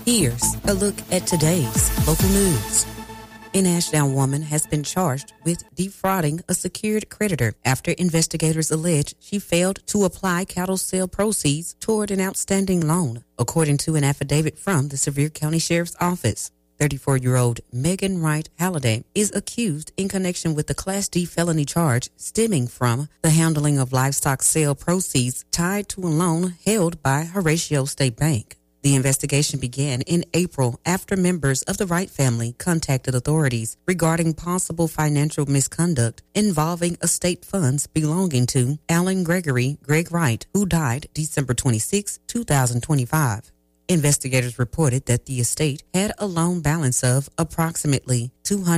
Here's a look at today's local news. An Ashdown woman has been charged with defrauding a secured creditor after investigators allege she failed to apply cattle sale proceeds toward an outstanding loan, according to an affidavit from the Sevier County Sheriff's Office. 34-year-old Megan Wright Halliday is accused in connection with the Class D felony charge stemming from the handling of livestock sale proceeds tied to a loan held by Horatio State Bank. The investigation began in April after members of the Wright family contacted authorities regarding possible financial misconduct involving estate funds belonging to Alan Gregory Greg Wright, who died December 26, 2025. Investigators reported that the estate had a loan balance of approximately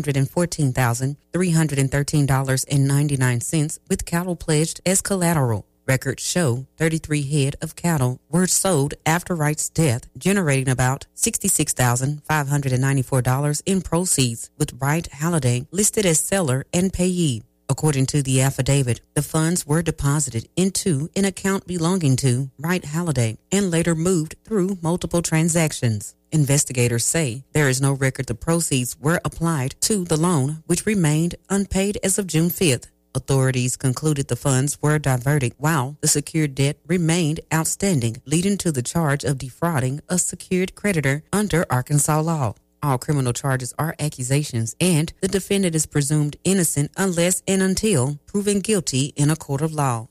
$214,313.99 with cattle pledged as collateral. Records show 33 head of cattle were sold after Wright's death, generating about $66,594 in proceeds, with Wright Halliday listed as seller and payee. According to the affidavit, the funds were deposited into an account belonging to Wright Halliday and later moved through multiple transactions. Investigators say there is no record the proceeds were applied to the loan, which remained unpaid as of June 5th. Authorities concluded the funds were diverted while the secured debt remained outstanding, leading to the charge of defrauding a secured creditor under Arkansas law. All criminal charges are accusations, and the defendant is presumed innocent unless and until proven guilty in a court of law.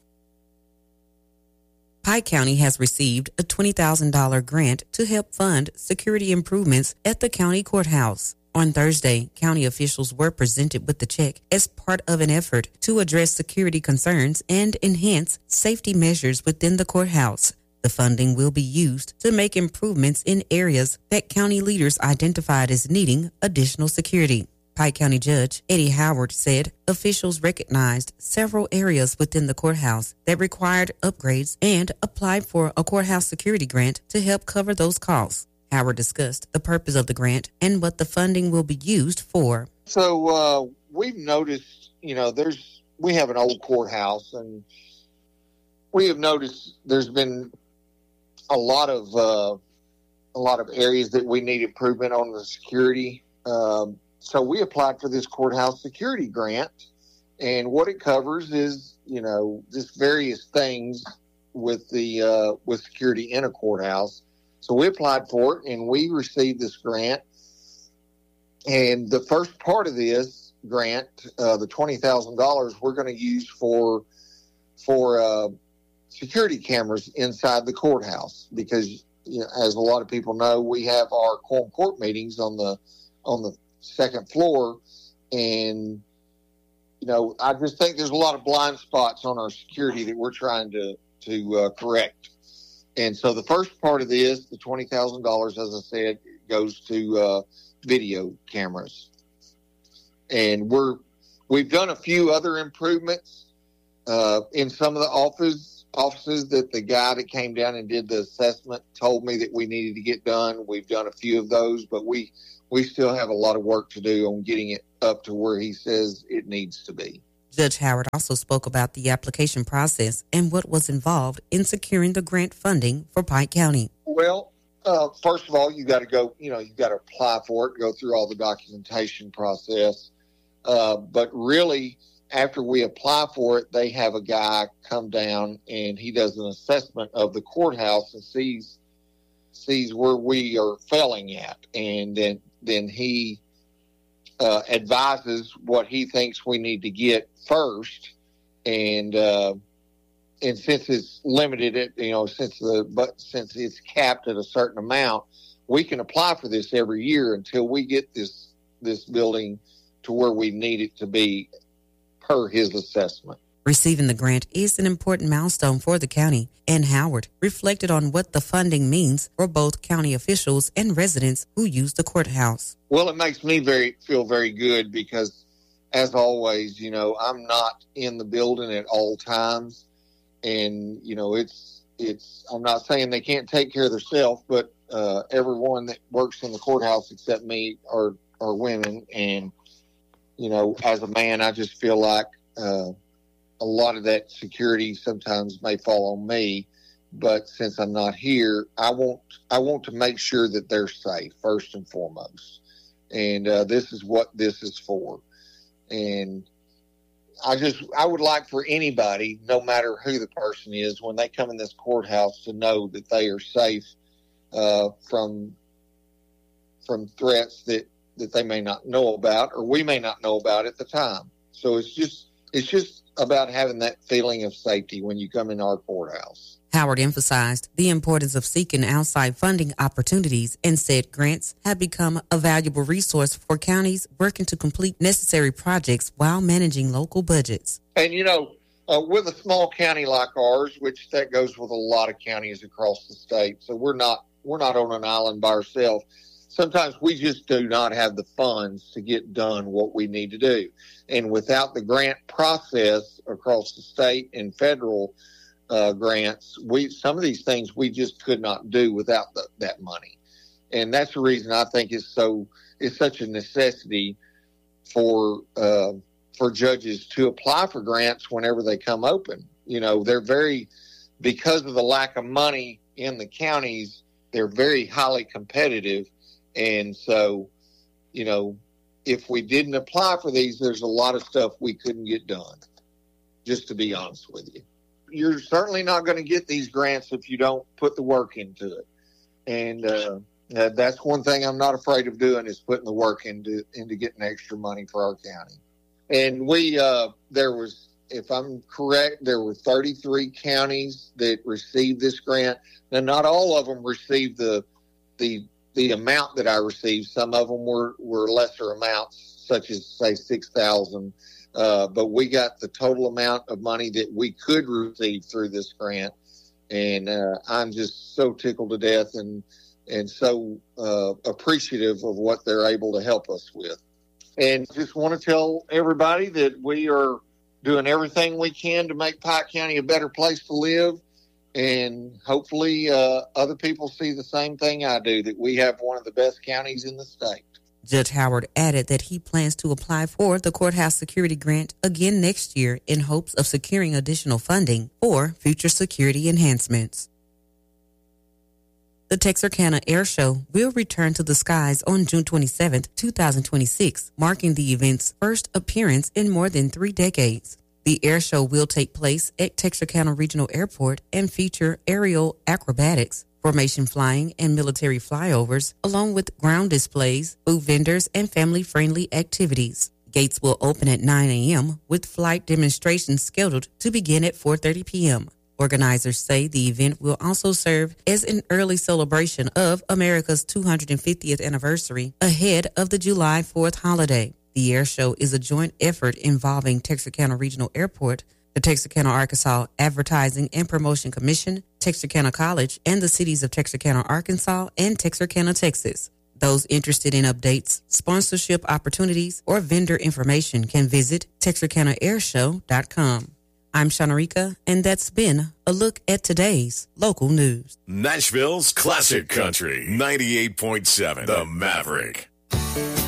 Pike County has received a $20,000 grant to help fund security improvements at the county courthouse. On Thursday, county officials were presented with the check as part of an effort to address security concerns and enhance safety measures within the courthouse. The funding will be used to make improvements in areas that county leaders identified as needing additional security. Pike County Judge Eddie Howard said officials recognized several areas within the courthouse that required upgrades and applied for a courthouse security grant to help cover those costs. Howard discussed the purpose of the grant and what the funding will be used for. So we've noticed, we have an old courthouse, and we have noticed there's been a lot of areas that we need improvement on the security. So we applied for this courthouse security grant, and what it covers is, just various things with security in a courthouse. So we applied for it, and we received this grant. And the first part of this grant, the $20,000, we're going to use for security cameras inside the courthouse, because, as a lot of people know, we have our quorum court meetings on the second floor, and I just think there's a lot of blind spots on our security that we're trying to correct. And so the first part of this, the $20,000, as I said, goes to video cameras. And we've done a few other improvements in some of the offices that the guy that came down and did the assessment told me that we needed to get done. We've done a few of those, but we still have a lot of work to do on getting it up to where he says it needs to be. Judge Howard also spoke about the application process and what was involved in securing the grant funding for Pike County. Well, first of all, you got to go, you've got to apply for it, go through all the documentation process. But really, after we apply for it, they have a guy come down and he does an assessment of the courthouse and sees where we are failing at. And then he advises what he thinks we need to get first, and since it's limited, since it's capped at a certain amount, we can apply for this every year until we get this building to where we need it to be per his assessment. Receiving the grant is an important milestone for the county, and Howard reflected on what the funding means for both county officials and residents who use the courthouse. Well, it makes me feel very good because, as always, I'm not in the building at all times, and it's I'm not saying they can't take care of themselves, but everyone that works in the courthouse except me are women, and as a man, I just feel like a lot of that security sometimes may fall on me, but since I'm not here, I want to make sure that they're safe first and foremost. And this is what this is for. And I would like for anybody, no matter who the person is, when they come in this courthouse, to know that they are safe from threats that they may not know about, or we may not know about at the time. So it's just about having that feeling of safety when you come in our courthouse. Howard emphasized the importance of seeking outside funding opportunities and said grants have become a valuable resource for counties working to complete necessary projects while managing local budgets. And, with a small county like ours, which that goes with a lot of counties across the state, so we're not on an island by ourselves. Sometimes we just do not have the funds to get done what we need to do. And without the grant process across the state and federal grants, some of these things we just could not do without that money. And that's the reason I think it's such a necessity for judges to apply for grants whenever they come open. They're because of the lack of money in the counties, they're very highly competitive. And so, if we didn't apply for these, there's a lot of stuff we couldn't get done, just to be honest with you. You're certainly not going to get these grants if you don't put the work into it. And that's one thing I'm not afraid of doing, is putting the work into getting extra money for our county. And if I'm correct, there were 33 counties that received this grant. Now, not all of them received the amount that I received. Some of them were lesser amounts, such as, say, $6,000. But we got the total amount of money that we could receive through this grant. And I'm just so tickled to death and so appreciative of what they're able to help us with. And just want to tell everybody that we are doing everything we can to make Pike County a better place to live. And hopefully other people see the same thing I do, that we have one of the best counties in the state. Judge Howard added that he plans to apply for the courthouse security grant again next year in hopes of securing additional funding for future security enhancements. The Texarkana Air Show will return to the skies on June 27, 2026, marking the event's first appearance in more than 3 decades. The air show will take place at Texarkana Regional Airport and feature aerial acrobatics, formation flying, and military flyovers, along with ground displays, food vendors, and family-friendly activities. Gates will open at 9 a.m., with flight demonstrations scheduled to begin at 4:30 p.m. Organizers say the event will also serve as an early celebration of America's 250th anniversary ahead of the July 4th holiday. The air show is a joint effort involving Texarkana Regional Airport, the Texarkana, Arkansas Advertising and Promotion Commission, Texarkana College, and the cities of Texarkana, Arkansas, and Texarkana, Texas. Those interested in updates, sponsorship opportunities, or vendor information can visit TexarkanaAirShow.com. I'm Shanarika, and that's been a look at today's local news. Nashville's Classic Country, 98.7, The Maverick.